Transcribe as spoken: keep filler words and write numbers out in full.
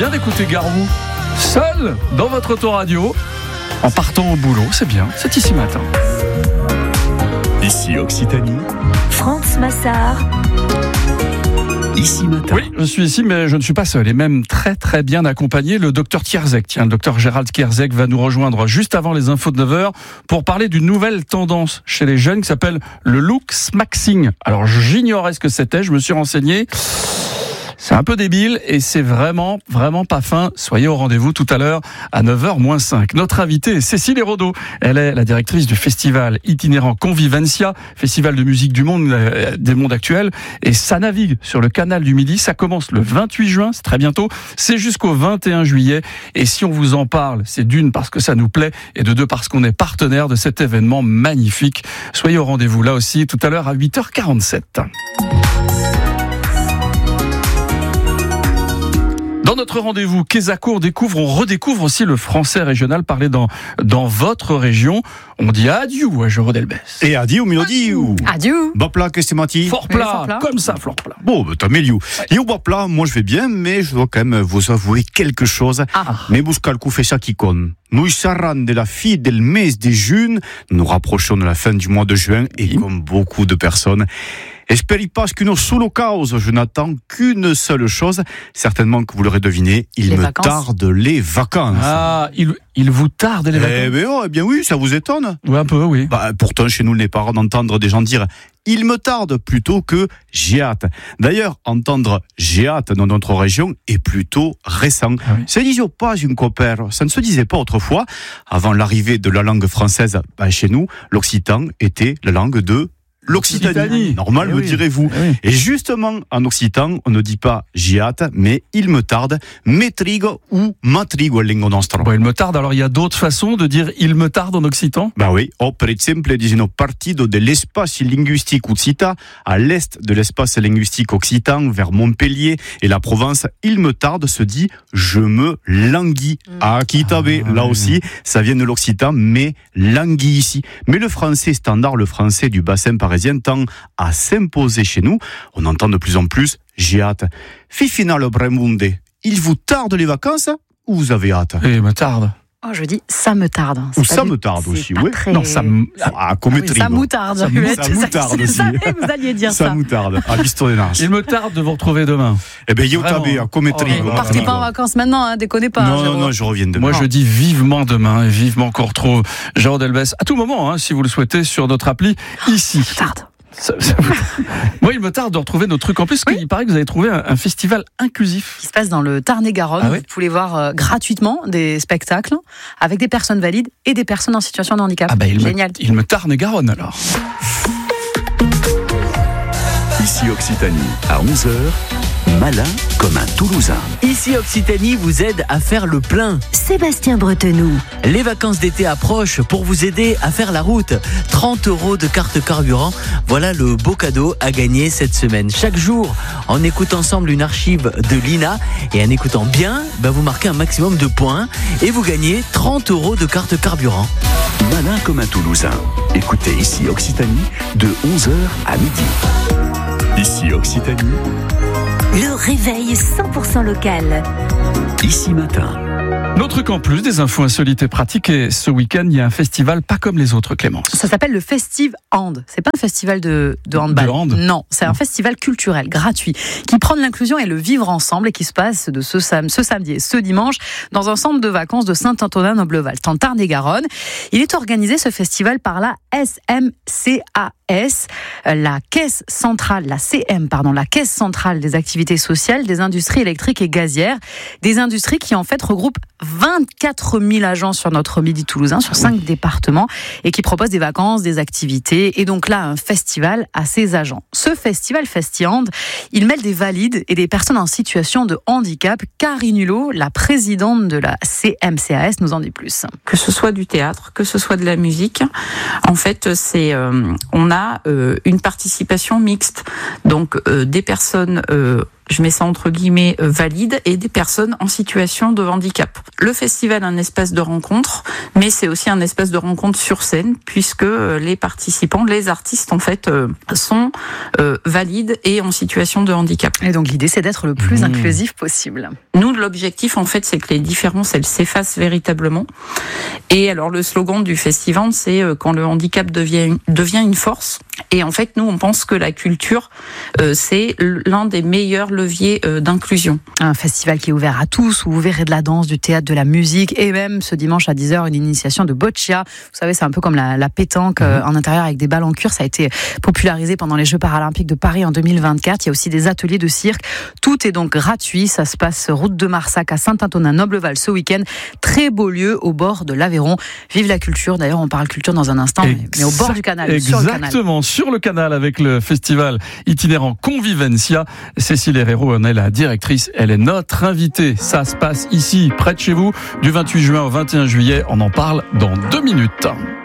bien d'écouter Garou, seul dans votre autoradio, en partant au boulot. C'est bien, c'est Ici Matin. Ici Occitanie. France Massard. Ici Matin. Oui, je suis ici, mais je ne suis pas seul, et même très très bien accompagné. Le docteur Kierzek, tiens, le docteur Gérald Kierzek va nous rejoindre juste avant les infos de neuf heures pour parler d'une nouvelle tendance chez les jeunes qui s'appelle le look smaxing. Alors j'ignorais ce que c'était, je me suis renseigné. C'est un peu débile et c'est vraiment, vraiment pas fin. Soyez au rendez-vous tout à l'heure à neuf heures moins cinq. Notre invitée est Cécile Hérodeau. Elle est la directrice du festival itinérant Convivencia, festival de musique du monde, euh, des mondes actuels. Et ça navigue sur le canal du Midi. Ça commence le vingt-huit juin, c'est très bientôt. C'est jusqu'au vingt et un juillet. Et si on vous en parle, c'est d'une parce que ça nous plaît et de deux parce qu'on est partenaire de cet événement magnifique. Soyez au rendez-vous là aussi tout à l'heure à huit heures quarante-sept. Dans notre rendez-vous, Kézako, on découvre, on redécouvre aussi le français régional parlé dans, dans votre région. On dit adieu à Jérôme Delbès. Et adieu, Mélodie. Adieu. Bas plat, qu'est-ce que c'est, Fort plat, comme ça, fort plat. Bon, bah, t'as Méliou. Et au bas plat, moi je vais bien, mais je dois quand même vous avouer quelque chose. Ah. Mais buscalcu fait ça qui conne. Nous serons de la fille del mes de juin. Nous rapprochons de la fin du mois de juin et comme beaucoup de personnes, espérez pas qu'une solo cause, je n'attends qu'une seule chose, certainement que vous l'aurez deviné, il les me vacances. tarde les vacances. Ah, il, il vous tarde les vacances. Eh bien, oh, eh bien oui, ça vous étonne? Oui, un peu, oui. Bah, pourtant, chez nous, les parents, d'entendre des gens dire « il me tarde » plutôt que « j'ai hâte ». D'ailleurs, entendre « j'ai hâte » dans notre région est plutôt récent. Ah oui. Ça ne disait pas une copère, ça ne se disait pas autrefois. Avant l'arrivée de la langue française, bah, chez nous, l'occitan était la langue de l'Occitanie. L'Occitanie. Normal, Eh me oui. direz-vous. Eh oui. Et justement, en occitan, on ne dit pas « j'ai hâte », mais « il me tarde », « metrigo » ou « matrigo » en lingua nostra. Bon, il me tarde. Alors, il y a d'autres façons de dire il me tarde en occitan? Bah oui, o per exemple disino partido de l'espace linguistique occita à l'est de l'espace linguistique occitan vers Montpellier et la Provence, il me tarde se dit je me languis. À Aquitabe, Ah, là oui. aussi, ça vient de l'occitan, mais languis ici. Mais le français standard, le français du bassin parisien tend à s'imposer chez nous. On entend de plus en plus j'ai hâte. Fifina le Bremunde, il vous tarde les vacances ou vous avez hâte? Eh, il me tarde. Oh, je dis ça me tarde. C'est Ou pas ça du- me tarde c'est aussi, pas oui. très- Non, ça me... Ah, comme Ah oui, ça moutarde. Ça Je mou- vais- ça moutarde je aussi. savais que vous alliez dire Ça ça. moutarde, à Bistonenars. Il me tarde de vous retrouver demain. Eh bien, Vraiment. Yotabe, comme Oh, trigo. Vous partez pas en vacances maintenant, hein, déconnez pas. Non, non, Jérôme. non, je reviens demain. Moi, je dis vivement demain et vivement qu'on retrouve Jérôme Delbès à tout moment, hein, si vous le souhaitez, sur notre appli ici. Tarde. Ça- ça vous- Moi, il me tarde de retrouver nos trucs. En plus, il paraît que vous avez trouvé un, un festival inclusif. Qui se passe dans le Tarn-et-Garonne. Ah oui Vous pouvez voir euh, gratuitement des spectacles avec des personnes valides et des personnes en situation de handicap. Ah bah, il Génial. me, il me tarne et Garonne alors. Ici Occitanie, à onze heures, malin comme un Toulousain. Ici Occitanie vous aide à faire le plein. Sébastien Bretenoux. Les vacances d'été approchent pour vous aider à faire la route. trente euros de carte carburant, voilà le beau cadeau à gagner cette semaine. Chaque jour, on écoute ensemble une archive de l'I N A et en écoutant bien, ben vous marquez un maximum de points et vous gagnez trente euros de carte carburant. Malin comme un Toulousain. Écoutez Ici Occitanie de onze heures à midi. Ici Occitanie, Le réveil cent pour cent local. Ici Matin. Notre truc en plus, des infos insolites et pratiques. Et ce week-end, il y a un festival pas comme les autres, Clémence. Ça s'appelle le Festive Hand. C'est pas un festival de, de handball. De hand. Non, c'est un festival culturel, gratuit, qui prend de l'inclusion et le vivre ensemble et qui se passe de ce, sam- ce samedi et ce dimanche dans un centre de vacances de Saint-Antonin-Noble-Val, en Tarn-et-Garonne. Il est organisé, ce festival, par la S M C A S, la Caisse centrale, la C M, pardon, la Caisse centrale des activités sociales, des industries électriques et gazières. Des industries qui, en fait, regroupent vingt-quatre mille agents sur notre Midi toulousain, sur cinq départements, et qui proposent des vacances, des activités, et donc là, un festival à ses agents. Ce festival Festiand, il mêle des valides et des personnes en situation de handicap. Karine Hulot, la présidente de la C M C A S, nous en dit plus. Que ce soit du théâtre, que ce soit de la musique, en fait, c'est euh, on a euh, une participation mixte, donc euh, des personnes euh, je mets ça entre guillemets, euh, valides et des personnes en situation de handicap. Le festival est un espace de rencontre, mais c'est aussi un espace de rencontre sur scène, puisque euh, les participants, les artistes en fait, euh, sont euh, valides et en situation de handicap. Et donc l'idée, c'est d'être le plus mmh. inclusif possible. Nous, l'objectif en fait, c'est que les différences, elles s'effacent véritablement. Et alors le slogan du festival, c'est euh, quand le handicap devient, devient une force. Et en fait, nous, on pense que la culture, euh, c'est l'un des meilleurs leviers euh, d'inclusion. Un festival qui est ouvert à tous, où vous verrez de la danse, du théâtre, de la musique, et même ce dimanche à dix heures, une initiation de boccia. Vous savez, c'est un peu comme la, la pétanque euh, mmh. en intérieur avec des balles en cuir. Ça a été popularisé pendant les Jeux paralympiques de Paris en deux mille vingt-quatre. Il y a aussi des ateliers de cirque. Tout est donc gratuit. Ça se passe route de Marsac à Saint-Antonin-Nobleval ce week-end. Très beau lieu au bord de l'Aveyron. Vive la culture. D'ailleurs, on parle culture dans un instant, mais, mais au bord du canal, Exactement, sur le canal. Exactement, sur le canal avec le festival itinérant Convivencia. Cécile Herrero en est la directrice. Elle est notre invitée. Ça se passe ici, près de chez vous, du vingt-huit juin au vingt et un juillet. On en parle dans deux minutes.